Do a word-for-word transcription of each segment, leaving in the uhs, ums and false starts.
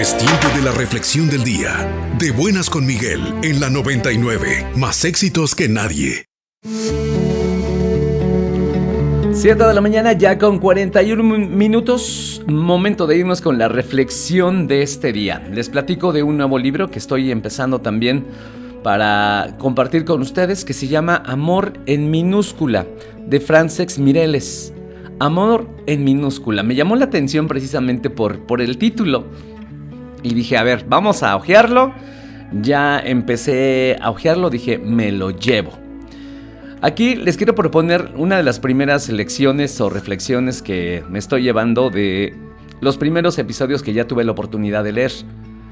Es tiempo de la reflexión del día. De Buenas con Miguel, en la noventa y nueve. Más éxitos que nadie. siete de la mañana, ya con cuarenta y uno minutos. Momento de irnos con la reflexión de este día. Les platico de un nuevo libro que estoy empezando también para compartir con ustedes, que se llama Amor en minúscula, de Francesc Miralles. Amor en minúscula. Me llamó la atención precisamente por, por el título. Y dije, a ver, vamos a hojearlo. Ya empecé a hojearlo, dije, me lo llevo. Aquí les quiero proponer una de las primeras lecciones o reflexiones que me estoy llevando de los primeros episodios que ya tuve la oportunidad de leer.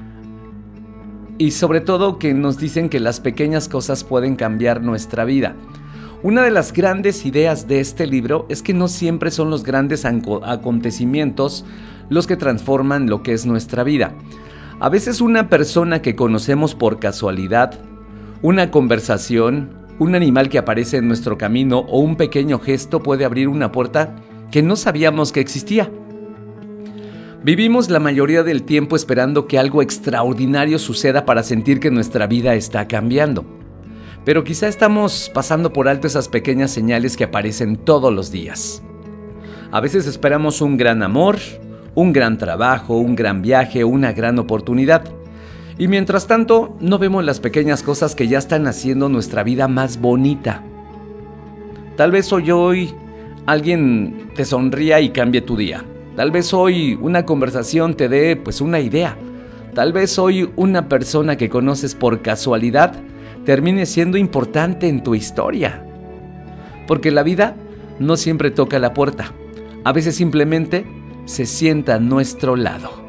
Y sobre todo que nos dicen que las pequeñas cosas pueden cambiar nuestra vida. Una de las grandes ideas de este libro es que no siempre son los grandes acontecimientos los que transforman lo que es nuestra vida. A veces una persona que conocemos por casualidad, una conversación, un animal que aparece en nuestro camino o un pequeño gesto puede abrir una puerta que no sabíamos que existía. Vivimos la mayoría del tiempo esperando que algo extraordinario suceda para sentir que nuestra vida está cambiando. Pero quizá estamos pasando por alto esas pequeñas señales que aparecen todos los días. A veces esperamos un gran amor, un gran trabajo, un gran viaje, una gran oportunidad. Y mientras tanto, no vemos las pequeñas cosas que ya están haciendo nuestra vida más bonita. Tal vez hoy, hoy alguien te sonría y cambie tu día. Tal vez hoy una conversación te dé pues una idea. Tal vez hoy una persona que conoces por casualidad termine siendo importante en tu historia. Porque la vida no siempre toca la puerta. A veces simplemente se sienta a nuestro lado.